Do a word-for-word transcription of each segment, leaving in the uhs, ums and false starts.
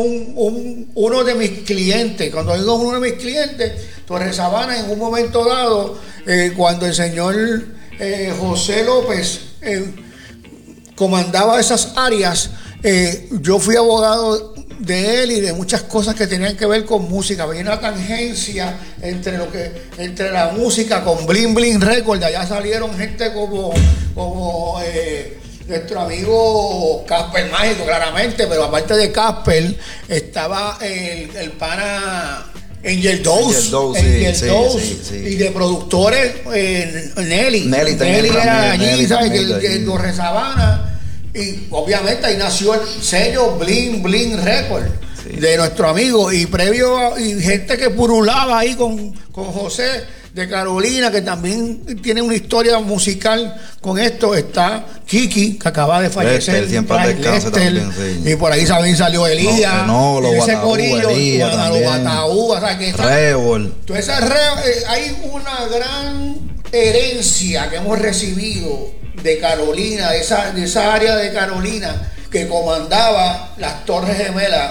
un, un, uno de mis clientes. Cuando digo uno de mis clientes, Torres Sabana, en un momento dado, eh, cuando el señor eh, José López eh, comandaba esas áreas, eh, yo fui abogado de él y de muchas cosas que tenían que ver con música. Había una tangencia entre lo que entre la música con Bling Bling Records. De allá salieron gente como como eh, nuestro amigo Casper Mágico, claramente, pero aparte de Casper estaba el, el pana Angel Dose, Angel sí, Dose sí, sí, sí. Y de productores eh, Nelly Nelly, Nelly era allí, Nelly ¿sabes? Que, también, que Torres Sabana. Y obviamente ahí nació el sello Bling Bling Record, sí, de nuestro amigo. Y previo a, y gente que purulaba ahí con, con José de Carolina, que también tiene una historia musical con esto. Está Kiki, que acaba de fallecer. Lester, siempre descanse también, sí. Y por ahí también salió Elías. No, no, ese Bataú, corillo, Elías también. Bataú, o sea, que esa, Rebol. Esa re, eh, hay una gran herencia que hemos recibido de Carolina, de esa, de esa área de Carolina que comandaba las Torres Gemelas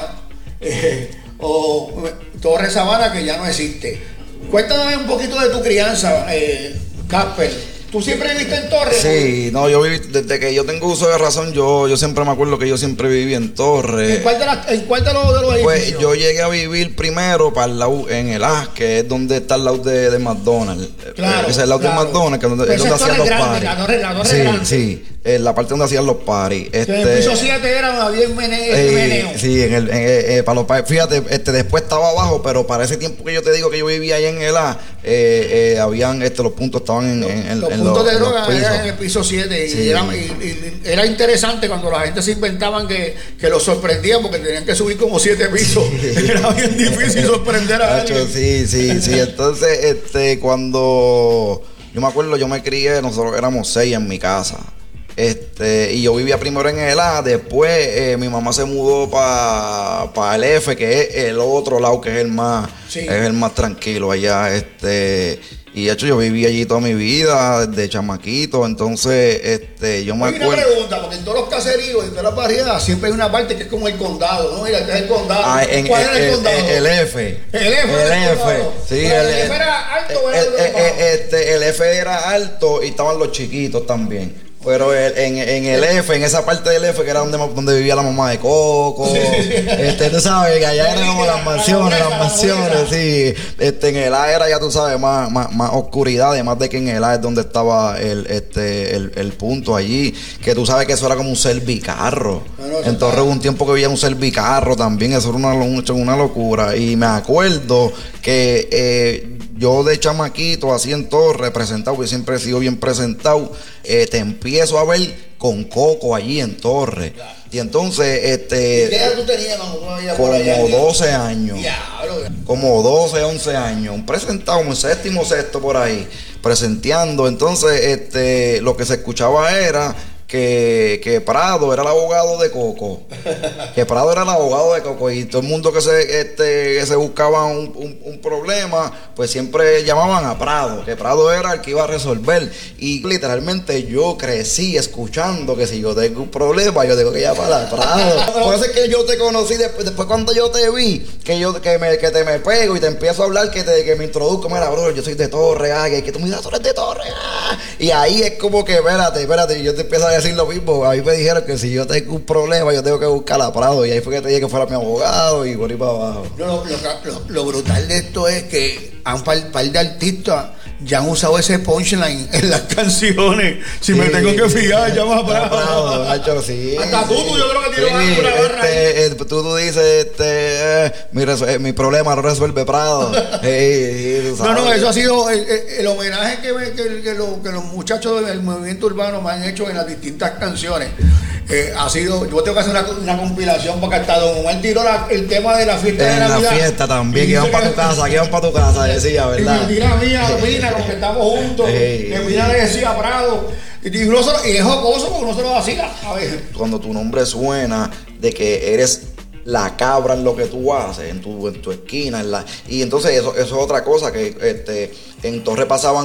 eh, o Torres Sabana, que ya no existe. Cuéntame un poquito de tu crianza, eh, Casper. ¿Tú siempre viviste en Torres? Sí, no, yo viví, desde que yo tengo uso de razón, yo, yo siempre me acuerdo que yo siempre viví en Torres. ¿En cuál de, la, en cuál de los, de los Pues edificios? yo llegué a vivir primero para el lado, en el A S, que es donde está el lado de, de McDonald's. Claro, Ese es el lado claro. de McDonald's, que es donde, es donde hacían los paris. La torre, la torre sí, grande. sí, en la parte donde hacían los paris. Este, en el piso siete era bien meneo. eh, meneo. Sí, en el, en, eh, eh, para los paris. Fíjate, este, después estaba abajo, pero para ese tiempo que yo te digo que yo vivía ahí en el A, eh, eh, habían, este, los puntos estaban en, en, en los en puntos los, de droga en eran en el piso siete. Sí. Y, era, y, y era interesante cuando la gente se inventaban que, que los sorprendían porque tenían que subir como siete pisos. Sí. Era bien difícil sorprender a Hacho, alguien. Sí, sí, sí. Entonces, este, cuando yo me acuerdo, yo me crié, nosotros éramos seis en mi casa. Este, y yo vivía primero en el A, después eh, mi mamá se mudó para pa el F, que es el otro lado, que es el más, sí. es el más tranquilo allá, este. Y de hecho yo viví allí toda mi vida, desde chamaquito, entonces este, yo me Hay acuerdo... una pregunta, porque en todos los caseríos, en todas las barriadas, siempre hay una parte que es como el condado, ¿no? Mira, este es el condado. Ah, en, ¿Cuál el, era el, el condado? El F. El F. El F. Sí, el, el, el F era alto o era el, el, el, este, el F era alto y estaban los chiquitos también. Pero el, en, en el F, en esa parte del F, que era donde, donde vivía la mamá de Coco, sí, sí, sí. Este, tú sabes, que allá eran como las mansiones, las mansiones, sí. Este, en el A era, ya tú sabes, más, más, más oscuridad, además de que en el A es donde estaba el, este, el, el punto allí, que tú sabes que eso era como un servicarro. No, no, entonces hubo un tiempo que había un servicarro también, eso era una, una locura. Y me acuerdo que eh, yo de chamaquito, así en todo, representado, porque siempre he sido bien presentado, eh, te empiezo a ver con Coco allí en Torres. Claro. Y entonces, este. ¿Qué edad tú tenías cuando tú veías como por allá? doce años. Diablo. Como doce, once años. Presentado, como séptimo, sexto por ahí. Presenteando. Entonces, este, lo que se escuchaba era que, que Prado era el abogado de Coco. Que Prado era el abogado de Coco. Y todo el mundo que se, este, que se buscaba un, un, un problema, pues siempre llamaban a Prado. Que Prado era el que iba a resolver. Y literalmente yo crecí escuchando que si yo tengo un problema, yo tengo que llamar a Prado. Por eso es que yo te conocí después, después cuando yo te vi, que yo que, me, que te me pego y te empiezo a hablar, que, te, que me introduzco, mira, bro, yo soy de Torres, ah, que tú me digas, tú eres de Torres, ah. Y ahí es como que, espérate, espérate, y yo te empiezo a decir lo mismo. A mí me dijeron que si yo tengo un problema, yo tengo que buscar a Prado. Y ahí fue que te dije que fuera mi abogado y por ahí para abajo. No, lo, lo, lo brutal de esto es que a un par, par de artistas ya han usado ese punchline en las canciones. Si sí, me tengo que fijar, llama a Prado. Prado, Nacho, sí. Hasta tú, tú, yo creo que tiró sí, una barra este, eh, tú, tú dices, este, eh, mi, eh, mi problema lo resuelve Prado. hey, hey, no, no, eso ha sido el, el, el homenaje que, que, que, lo, que los muchachos del movimiento urbano me han hecho en las distintas canciones. Eh, ha sido, yo tengo que hacer una, una compilación porque hasta Don Omar tiró la, el tema de la fiesta en de Navidad. En la fiesta también, que iban para tu casa, que iban para tu casa, decía, ¿verdad? Y me tira mía, Mina, los que estamos juntos, hey. Que Mina le decía a Prado, y, y, no se, y es jocoso porque no se lo vacila a veces. Cuando tu nombre suena de que eres la cabra en lo que tú haces, en tu, en tu esquina, en la, y entonces eso, eso es otra cosa, que este, en Torres pasaban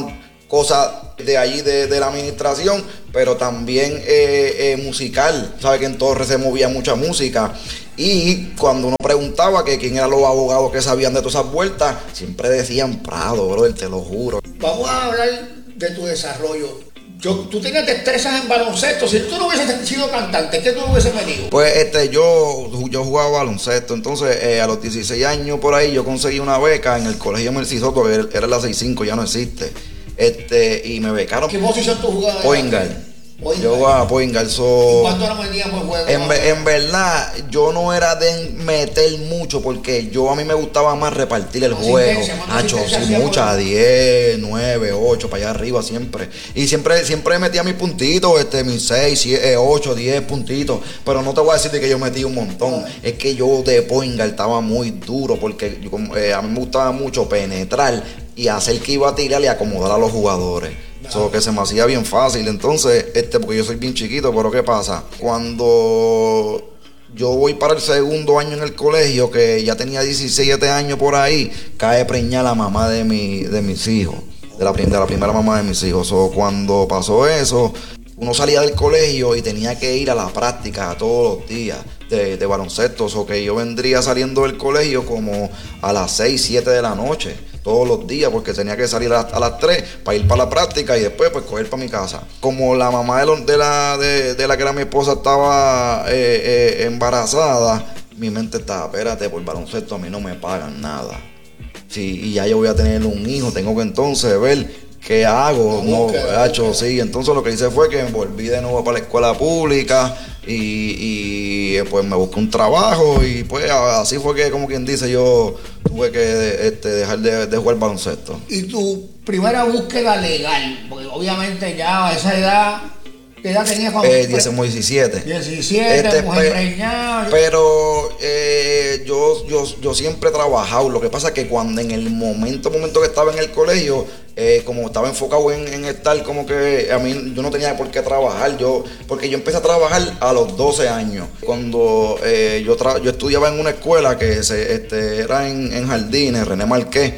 cosas de allí de, de la administración, pero también eh, eh, musical. Sabe que en Torres se movía mucha música. Y cuando uno preguntaba que quién eran los abogados que sabían de todas esas vueltas, siempre decían Prado, brother, te lo juro. Vamos a hablar de tu desarrollo. Yo, tú tenías destrezas en baloncesto. Si tú no hubieses sido cantante, ¿qué tú hubieses venido? Pues este, yo, yo jugaba baloncesto. Entonces, eh, a los dieciséis años por ahí, yo conseguí una beca en el colegio Mercy Soto, que era la seis cinco, ya no existe. Este, y me becaron. ¿Qué posición tú jugabas? Point guard. Yo jugaba point guard. So, ¿Cuánto era metía por juego? En, en verdad, yo no era de meter mucho, porque yo a mí me gustaba más repartir el juego. Hacho, sí, muchas, diez, nueve, ocho, para allá arriba siempre. Y siempre, siempre metía mis puntitos, este, mis seis, ocho, diez puntitos. Pero no te voy a decir de que yo metí un montón. Es que yo de point guard estaba muy duro, porque yo, eh, a mí me gustaba mucho penetrar y hacer que iba a tirar y acomodar a los jugadores. Eso que se me hacía bien fácil. Entonces, este, porque yo soy bien chiquito, pero ¿qué pasa? Cuando yo voy para el segundo año en el colegio, que ya tenía diecisiete años por ahí, cae preñada la mamá de mi, de mis hijos, de la, de la primera mamá de mis hijos. So, cuando pasó eso, uno salía del colegio y tenía que ir a la práctica todos los días de, de baloncesto. O so, que yo vendría saliendo del colegio como a las seis, siete de la noche. Todos los días, porque tenía que salir a, a las tres para ir para la práctica y después pues coger para mi casa. Como la mamá de, lo, de, la, de, de la que era mi esposa estaba eh, eh, embarazada, mi mente estaba, espérate, por baloncesto a mí no me pagan nada. Sí, y ya yo voy a tener un hijo, tengo que entonces ver qué hago. No, hecho, sí. Entonces lo que hice fue que me volví de nuevo para la escuela pública y, y pues me busqué un trabajo y pues así fue que, como quien dice, yo tuve que este, dejar de, de jugar baloncesto. ¿Y tu primera búsqueda legal? Porque obviamente ya a esa edad, ¿qué edad tenías cuando? Eh, diecisiete. diecisiete, este, mujer pe preñada. Pero eh, yo, yo, yo siempre he trabajado. Lo que pasa es que cuando en el momento, momento que estaba en el colegio, eh, como estaba enfocado en, en estar como que a mí yo no tenía por qué trabajar, yo porque yo empecé a trabajar a los doce años, cuando eh, yo, yo estudiaba en una escuela que se, este, era en, en Jardines, René Marqués,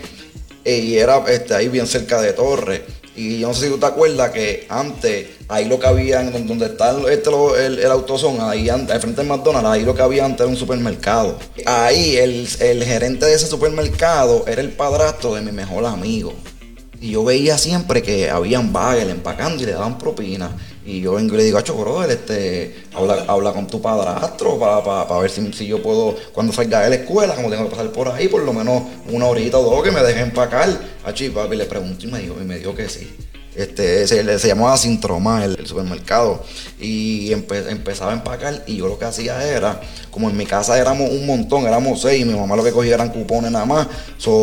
y era este, ahí bien cerca de Torres. Y yo no sé si tú te acuerdas que antes, ahí lo que había, donde está el, este, el, el autosón, ahí antes, al frente del McDonald's, ahí lo que había antes era un supermercado. Ahí el, el gerente de ese supermercado era el padrastro de mi mejor amigo. Y yo veía siempre que habían bagel empacando y le daban propina. Y yo vengo y le digo, acho, brother, este, habla, habla con tu padrastro para pa, pa ver si, si yo puedo, cuando salga de la escuela, como tengo que pasar por ahí, por lo menos una horita o dos que me dejen empacar. Acho, y papi le pregunté y me dijo, y me dijo que sí. Este, se, se llamaba Sintroma el, el supermercado, y empe, empezaba a empacar, y yo lo que hacía era, como en mi casa éramos un montón, éramos seis, y mi mamá lo que cogía eran cupones nada más,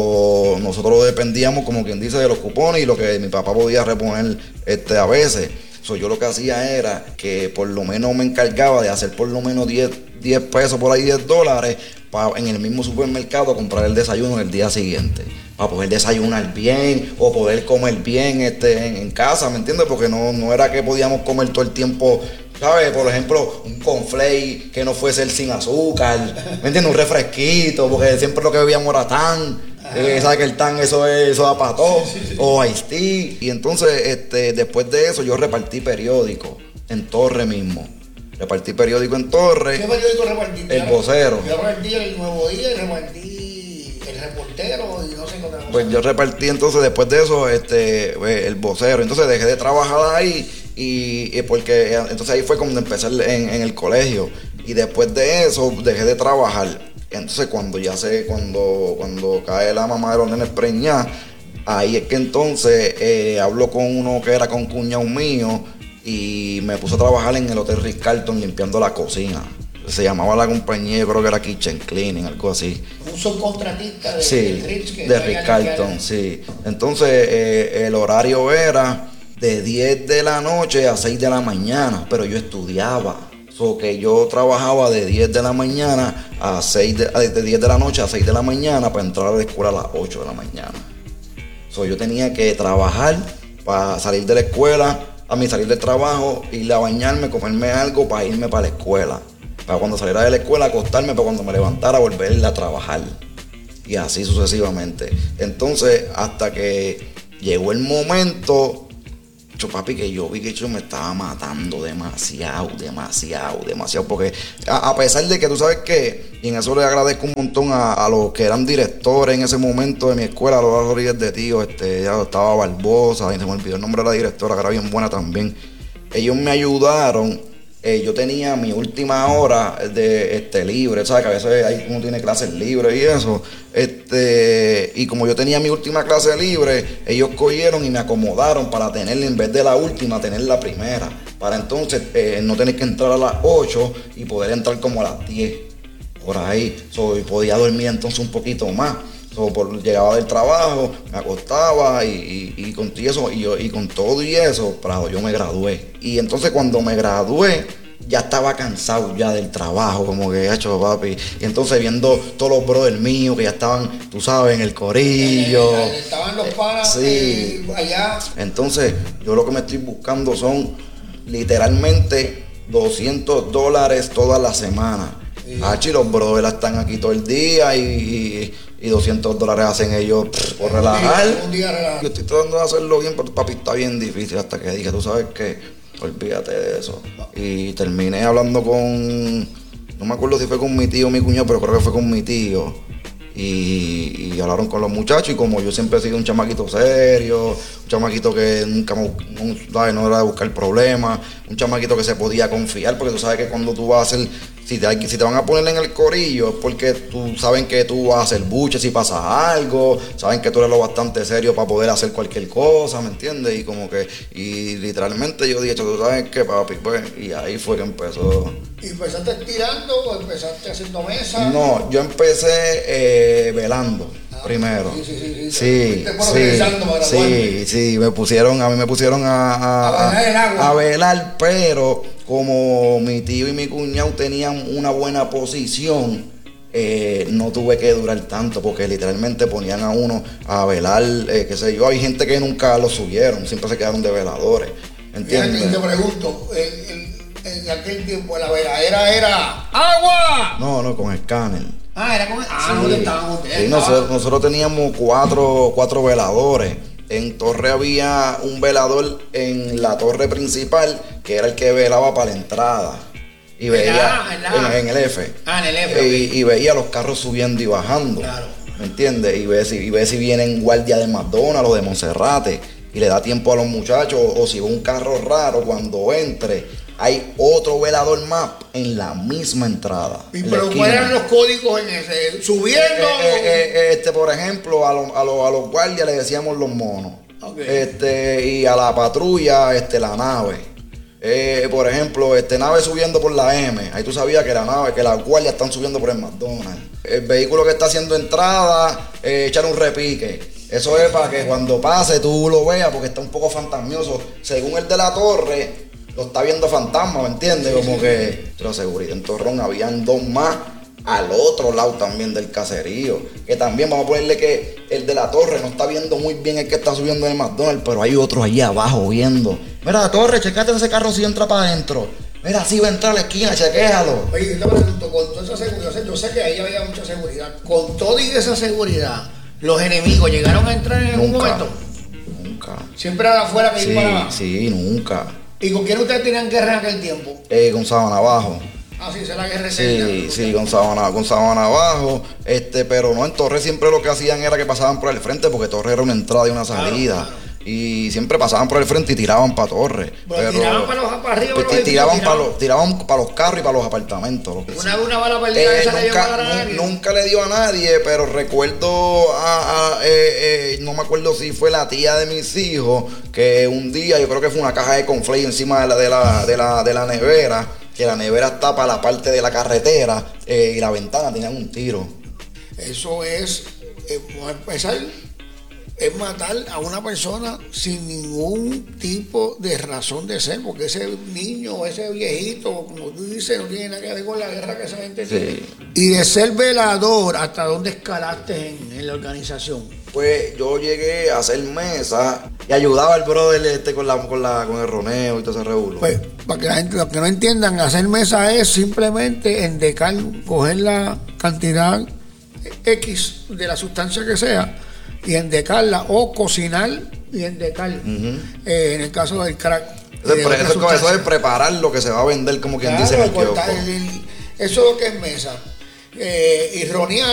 so, nosotros dependíamos, como quien dice, de los cupones y lo que mi papá podía reponer este, a veces. So, yo lo que hacía era que por lo menos me encargaba de hacer por lo menos diez pesos por ahí, diez dólares, para en el mismo supermercado comprar el desayuno el día siguiente, para poder desayunar bien o poder comer bien este, en, en casa, ¿me entiendes? Porque no, no era que podíamos comer todo el tiempo, ¿sabes? Por ejemplo, un cornflake que no fuese el sin azúcar, ¿me entiendes? Un refresquito, porque siempre lo que bebíamos era tan... Eh, ¿sabes que el tan eso es eso da para todo? Sí, sí, sí. O Ice Tea. Y entonces, este, después de eso, yo repartí periódico en Torres mismo. Repartí periódico en Torres. ¿Qué periódico repartiste? El Vocero. Yo repartí el Nuevo Día y repartí el Reportero y no sé qué otra cosa. Pues yo repartí entonces, después de eso, este, el Vocero. Entonces dejé de trabajar ahí y, y porque entonces ahí fue cuando empecé en, en el colegio. Y después de eso, dejé de trabajar. Entonces cuando ya sé, cuando, cuando cae la mamá de los nenes preñados, ahí es que entonces eh, hablo con uno que era con cuñado mío y me puse a trabajar en el Hotel Ritz-Carlton limpiando la cocina. Se llamaba la compañía, yo creo que era Kitchen Cleaning, algo así. Un subcontratista de, sí, de Ritz que de Ritz-Carlton, sí. Entonces eh, el horario era de diez de la noche a seis de la mañana, pero yo estudiaba. So que yo trabajaba de diez de la mañana a seis de, de diez de la noche a seis de la mañana para entrar a la escuela a las ocho de la mañana. So yo tenía que trabajar para salir de la escuela, a mí salir del trabajo, ir a bañarme, comerme algo para irme para la escuela. Para cuando saliera de la escuela acostarme, para cuando me levantara volver a trabajar. Y así sucesivamente. Entonces, hasta que llegó el momento, yo, papi, que yo vi que yo me estaba matando demasiado, demasiado, demasiado. Porque a, a pesar de que tú sabes que, y en eso le agradezco un montón a, a los que eran directores en ese momento de mi escuela, Lola Rodríguez de Tío, este, ya estaba Barbosa, y se me olvidó el nombre de la directora, que era bien buena también. Ellos me ayudaron. Eh, yo tenía mi última hora de este libre, ¿sabes? Que a veces hay, uno tiene clases libres y eso. Este, y como yo tenía mi última clase libre, ellos cogieron y me acomodaron para tener, en vez de la última, tener la primera. Para entonces eh, no tener que entrar a las ocho y poder entrar como a las diez. Por ahí. So, y podía dormir entonces un poquito más. So, por, llegaba del trabajo, me acostaba y, y, y, con, y, eso, y, yo, y con todo y eso, Prado, yo me gradué. Y entonces cuando me gradué, ya estaba cansado ya del trabajo, como que, hecho papi. Y entonces viendo todos los brothers míos que ya estaban, tú sabes, en el corillo. Eh, eh, estaban los panas sí. eh, allá. Entonces, yo lo que me estoy buscando son literalmente doscientos dólares toda la semana. Sí. Hachi, los brothers están aquí todo el día y... y y doscientos dólares hacen ellos pff, por relajar. Un día, un día relajar. Yo estoy tratando de hacerlo bien, pero papi, está bien difícil hasta que dije, tú sabes que, olvídate de eso. Y terminé hablando con, no me acuerdo si fue con mi tío o mi cuñado, pero creo que fue con mi tío. Y, y hablaron con los muchachos y como yo siempre he sido un chamaquito serio, un chamaquito que nunca me, no, no era de buscar problemas, un chamaquito que se podía confiar, porque tú sabes que cuando tú vas a hacer, si te, si te van a poner en el corillo es porque tú saben que tú vas a hacer buche si pasa algo, saben que tú eres lo bastante serio para poder hacer cualquier cosa, ¿me entiendes? Y como que, y literalmente yo dije, tú sabes qué, papi, pues, y ahí fue que empezó. ¿Y empezaste tirando o empezaste haciendo mesas? No, yo empecé eh, velando. Ah, primero. Sí, sí, sí. Sí, sí, sí, sí, me pusieron, a mí me pusieron a, a, a, velar, el agua. a velar, pero como mi tío y mi cuñado tenían una buena posición, eh, no tuve que durar tanto, porque literalmente ponían a uno a velar, eh, qué sé yo, hay gente que nunca lo subieron, siempre se quedaron de veladores, ¿entiendes? Y te pregunto, el, el, en aquel tiempo la veladera era agua. No, no, con escáner. Ah, era con ah, sí. no estábamos. Sí, nosotros, nosotros teníamos cuatro, cuatro veladores. En Torre había un velador en la torre principal que era el que velaba para la entrada. Y veía ah, en, en, en el F. Ah, en el F. Y, okay. y veía los carros subiendo y bajando. Claro. ¿Me entiendes? Y ve si, y ve si vienen guardia de McDonald's o de Monserrate. Y le da tiempo a los muchachos. O, o si va un carro raro, cuando entre, hay otro velador más en la misma entrada. ¿Y pero cuáles eran los códigos en ese? ¿Subiendo? Eh, eh, eh, este, por ejemplo, a, lo, a, lo, a los guardias le decíamos los monos. Okay. Este, y a la patrulla, este, la nave. Eh, por ejemplo, este, nave subiendo por la M. Ahí tú sabías que la nave, que las guardias están subiendo por el McDonald's. El vehículo que está haciendo entrada, eh, echar un repique. Eso es para que cuando pase tú lo veas, porque está un poco fantasmioso. Según el de la torre, lo está viendo fantasma, ¿me entiendes? Sí, como sí, que, sí. Pero seguridad en Torrón habían dos más al otro lado también del caserío. Que también vamos a ponerle que el de la torre no está viendo muy bien el que está subiendo en el McDonald's, pero hay otros allí abajo viendo. Mira, la torre, checate ese carro si entra para adentro. Mira, si va a entrar a la esquina, chequéalo. Oye, yo te pregunto, con toda esa seguridad, yo sé que ahí había mucha seguridad. Con toda esa seguridad, ¿los enemigos llegaron a entrar en algún momento? Nunca. Siempre era afuera que sí, iban. Sí, nunca. ¿Y con quién ustedes tenían guerra en aquel tiempo? Eh, con Sabana Abajo. Ah, sí, esa es la guerra Sí, eterna. sí, con Sabana, con Sabana Abajo. Este, pero no, en Torre siempre lo que hacían era que pasaban por el frente, porque Torre era una entrada y una salida. Claro, claro. Y siempre pasaban por el frente y tiraban para Torre. Pero, pero tiraban para los para arriba, pues, los tiraban, para los, tiraban para los carros y para los apartamentos. Una, una bala perdida eh, esa nunca, le dio a nadie. Nunca le dio a nadie, pero recuerdo a, a eh, eh, no me acuerdo si fue la tía de mis hijos, que un día, yo creo que fue una caja de conflay encima de la, de la, de la, de la nevera, que la nevera está para la parte de la carretera, eh, y la ventana tenían un tiro. Eso es, eh, empezar, es matar a una persona sin ningún tipo de razón de ser, porque ese niño, ese viejito, como tú dices, no tiene nada que ver con la guerra que esa gente sí. tiene. Y de ser velador, ¿hasta dónde escalaste en, en la organización? Pues yo llegué a hacer mesa y ayudaba al brother este con la con la con el roneo y todo ese revuelo. Pues para que la gente, los que no entiendan, hacer mesa es simplemente endecar, coger la cantidad X de la sustancia que sea y endecarla o cocinar bien de cal. Uh-huh. Eh, en el caso del crack. Eso, de es, pre- otra eso, es, sustancia. eso es preparar lo que se va a vender, como quien Claro, dice en el cortar kiosco. el- el- eso es lo que es mesa. Eh, y ronear